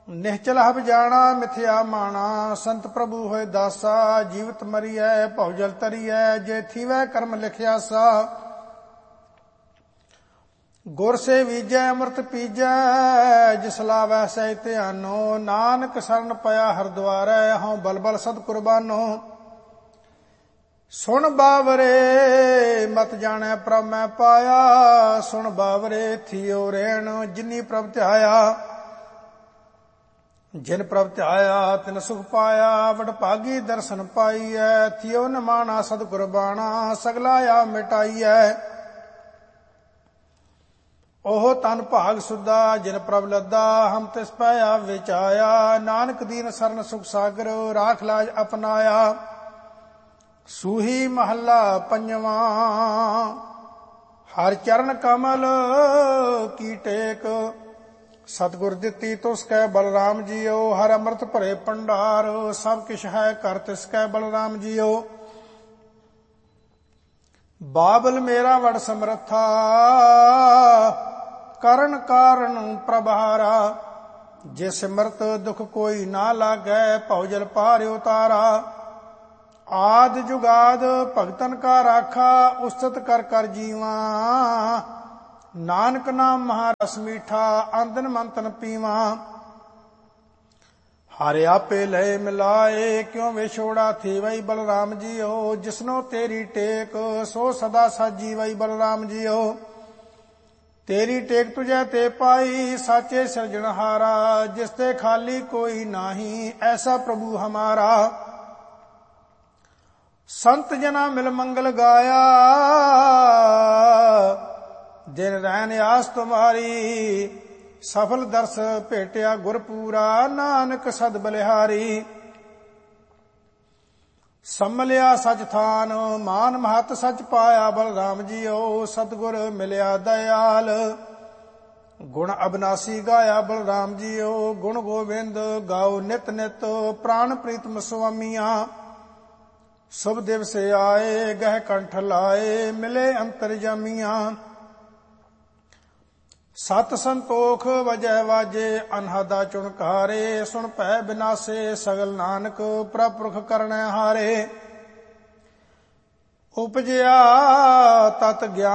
ਨਿਹਚਲ ਹਬ ਜਾਣਾ ਮਿਥਿਆ ਮਾਣਾ। ਸੰਤ ਪ੍ਰਭੂ ਹੋਏ ਦਾਸਾ, ਜੀਵਤ ਮਰੀਐ ਭਉ ਜਲ ਤਰੀਐ। ਜੇ ਥੀਵੈ ਕਰਮ ਲਿਖਿਆ ਸਾ, ਗੁਰ ਸੇ ਵੀਜੈ ਅੰਮ੍ਰਿਤ ਪੀਜੈ। ਜਿਸ ਲਾਵੈ ਸਹਿ ਧਿਆਨੋ, ਨਾਨਕ ਸਰਨ ਪਿਆ ਹਰਦੁਆਰੈ। ਹਉ ਬਲ ਬਲ ਸਦ ਕੁਰਬਾਨੋ। ਸੁਣ ਬਾਵਰੇ ਮਤ ਜਾਣੈ ਪ੍ਰਭ ਮੈਂ ਪਾਇਆ। ਸੁਣ ਬਾਵਰੇ ਥਿਓ ਰਹਿਣ ਜਿਨੀ ਪ੍ਰਭ ਧਿਆਇਆ। ਜਿਨ ਪ੍ਰਭ ਧਿਆਇਆ ਤਿਨ ਸੁਖ ਪਾਇਆ। ਵਡਭਾਗੀ ਦਰਸ਼ਨ ਪਾਈਐ। ਥਿਓ ਨ ਮਾਣਾ ਸਦ ਕੁਰਬਾਣਾ। ਸਗਲਾ ਆ ਮਿਟਾਈਐ। ਉਹ ਤਨ ਭਾਗ ਸੁਦਾ ਜਿਨ ਪ੍ਰਭ ਲੱਦਾ। ਹਮ ਤਿਸ ਪੈ ਆਪ ਵਿਚਾਇਆ। ਨਾਨਕ ਦੀਨ ਸਰਨ ਸੁਖ ਸਾਗਰ। ਰਾਖ ਲਾਜ ਅਪਨਾਇਆ। ਸੂਹੀ ਮਹੱਲਾ ਪੰਜਵਾਂ। ਹਰ ਚਰਨ ਕਮਲ ਕੀ ਟੇਕ। ਸਤਿਗੁਰ ਦਿੱਤੀ ਤੁਸ ਕੈ ਬਲਰਾਮ ਜੀਓ। ਹਰ ਅੰਮ੍ਰਿਤ ਭਰੇ ਭੰਡਾਰ। ਸਭ ਕਿਛ ਹੈ ਕਰ ਤਿਸ ਕੈ ਬਲਰਾਮ ਜੀਓ। ਬਾਬਲ ਮੇਰਾ ਵਡ ਸਮਰੱਥਾ। ਕਰਨ ਕਾਰਨ ਪ੍ਰਭਾਰਾ। ਜੇ ਸਿਮਰਤ ਦੁਖ ਕੋਈ ਨਾ ਲਾਗੈ। ਭਉ ਜਲ ਪਾਰ ਉਤਾਰਾ। ਆਦ ਜੁਗਾਦ ਭਗਤਨ ਕਾ ਰਾਖਾ। ਉਸਤਤ ਕਰ ਕਰ ਜੀਵਾ। ਨਾਨਕ ਨਾਮ ਮਹਾਰਸ ਮੀਠਾ। ਅੰਦਨ ਮੰਤਨ ਪੀਵਾ। ਹਰਿ ਆਪੇ ਲਏ ਮਿਲਾਏ। ਕਿਉ ਵਿਛੋੜਾ ਥੀ ਵਈ ਬਲਰਾਮ ਜੀਓ। ਜਿਸਨੋ ਤੇਰੀ ਟੇਕ ਸੋ ਸਦਾ ਸਾਜੀ ਵਈ ਬਲਰਾਮ ਜੀਓ। ਤੇਰੀ ਟੇਕ ਤੁਝੈ ਤੇ ਪਾਈ। ਸਾਚੇ ਸਿਰਜਣਹਾਰਾ। ਜਿਸ ਤੇ ਖਾਲੀ ਕੋਈ ਨਾਹੀ। ਐਸਾ ਪ੍ਰਭੂ ਹਮਾਰਾ। ਸੰਤ ਜਨਾ ਮਿਲ ਮੰਗਲ ਗਾਇਆ। ਦਿਨ ਰੈਨ ਆਸ ਤੁਮਾਰੀ। ਸਫਲ ਦਰਸ ਭੇਟਿਆ ਗੁਰ ਪੂਰਾ। ਨਾਨਕ ਸਦ ਬਲਿਹਾਰੀ। ਸੰਮਲਿਆ ਸਚ ਥਾਨ ਮਾਨ ਮਹਤ ਸਚ ਪਾਇਆ। ਬਲਰਾਮ ਜੀਓ ਸਤਿਗੁਰ ਮਿਲਿਆ ਦਇਆਲ। ਗੁਣ ਅਬਨਾਸੀ ਗਾਇਆ ਬਲਰਾਮ ਜੀਓ। ਗੁਣ ਗੋਬਿੰਦ ਗਾਓ ਨਿਤ ਨਿਤ। ਪ੍ਰਾਣ ਪ੍ਰੀਤਮ ਸੁਆਮੀਆਂ। ਸੁਭ ਦਿਵਸ ਆਏ ਗਹਿ ਕੰਠ ਲਾਏ। ਮਿਲੇ ਅੰਤਰਜਾਮੀਆਂ। ਸਤ ਸੰਤੋਖ ਵਜੈ ਵਾਜੇ। ਅਨਹਦਾ ਚੁਣਕਾਰੇ। ਸੁਣ ਭੈ ਬਿਨਾਸੇ ਸਗਲ ਨਾਨਕ। ਪ੍ਰਭ ਪੁਰਖ ਕਰਣੈ ਹਾਰੇ। ਉਪਜਿਆ ਤਤ ਗਿਆਨ